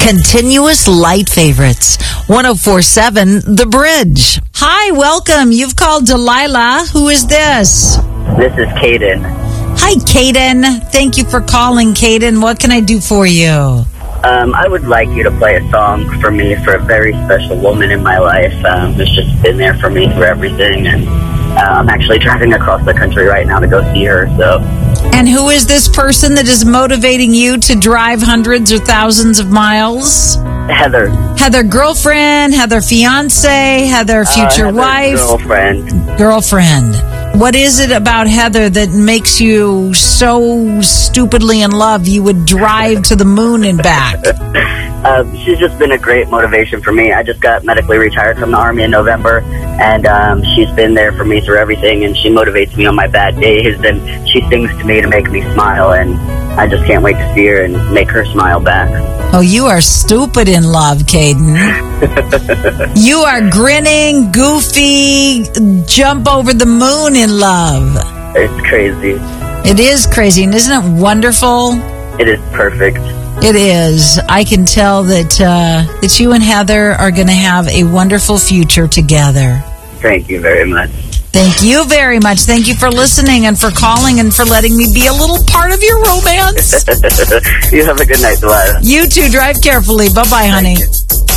Continuous light favorites. 104.7 The Bridge. Hi, welcome. You've called Delilah. Who is this? This is Caden. Hi, Caden. Thank you for calling, Caden. What can I do for you? I would like you to play a song for me for a very special woman in my life who's just been there for me through everything. And I'm actually driving across the country right now to go see her. So. And who is this person that is motivating you to drive hundreds or thousands of miles? Heather. Heather girlfriend, Heather fiance, Heather future Heather wife. Girlfriend. What is it about Heather that makes you so stupidly in love you would drive to the moon and back? She's just been a great motivation for me. I just got medically retired from the Army in November, and she's been there for me through everything, and she motivates me on my bad days, and she sings to me to make me smile, and I just can't wait to see her and make her smile back. Oh, you are stupid in love, Caden. You are grinning, goofy, jump over the moon in love. It's crazy. It is crazy, and isn't it wonderful? It is perfect. It is. I can tell that you and Heather are going to have a wonderful future together. Thank you very much. Thank you very much. Thank you for listening and for calling and for letting me be a little part of your romance. You have a good night, Delilah. You too. Drive carefully. Bye-bye, honey.